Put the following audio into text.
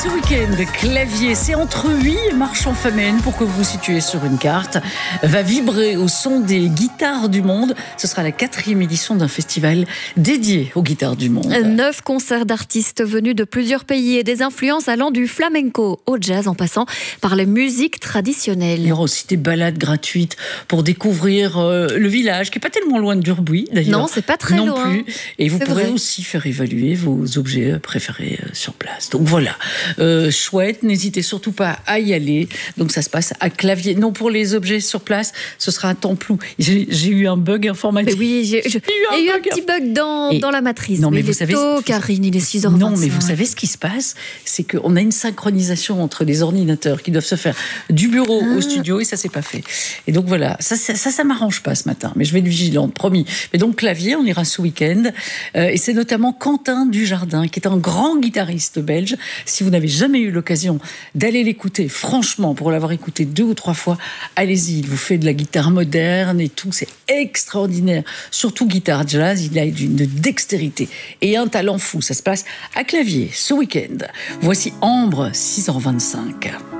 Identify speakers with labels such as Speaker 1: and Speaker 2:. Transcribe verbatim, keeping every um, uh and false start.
Speaker 1: ce week-end, Clavier, c'est entre huit et Marchand Famenne, pour que vous vous situez sur une carte, va vibrer au son des guitares du monde. Ce sera la quatrième édition d'un festival dédié aux guitares du monde.
Speaker 2: Neuf concerts d'artistes venus de plusieurs pays et des influences allant du flamenco au jazz en passant par les musiques traditionnelles.
Speaker 1: Il y aura aussi des balades gratuites pour découvrir euh, le village, qui n'est pas tellement loin de Durbuy d'ailleurs.
Speaker 2: Non, c'est pas très
Speaker 1: non
Speaker 2: loin.
Speaker 1: Plus. Et vous
Speaker 2: c'est
Speaker 1: pourrez
Speaker 2: vrai.
Speaker 1: aussi faire évaluer vos objets préférés euh, sur place. Donc voilà, euh, chouette, n'hésitez surtout pas à y aller. Donc ça se passe à Clavier. Non, pour les objets sur place, ce sera un Templou. J'ai, j'ai eu un bug informatique.
Speaker 2: Mais oui, j'ai, je, il y a eu un petit bug dans,
Speaker 1: Et,
Speaker 2: dans la matrice.
Speaker 1: Non, mais,
Speaker 2: mais
Speaker 1: vous
Speaker 2: il
Speaker 1: savez,
Speaker 2: est tôt, Karine, il est six heures vingt-cinq.
Speaker 1: Non, mais vous savez ce qui se passe, c'est qu'on a une synchronisation entre les ordinateurs qui doivent se faire du bureau ah. au studio, et ça c'est pas fait. Et donc voilà, ça, ça, ça, ça m'arrange pas ce matin, mais je vais être vigilante, promis. Mais donc Clavier, on ira ce week-end, euh, et c'est notamment Quentin Dujardin, qui est un grand guitariste belge. Si vous n'avez jamais eu l'occasion d'aller l'écouter, franchement, pour l'avoir écouté deux ou trois fois, allez-y, il vous fait de la guitare moderne et tout, c'est extraordinaire. Surtout guitare jazz, il a une dextérité et un talent fou. Ça se passe à Clavier ce week-end. Voici Ambre, six heures vingt-cinq.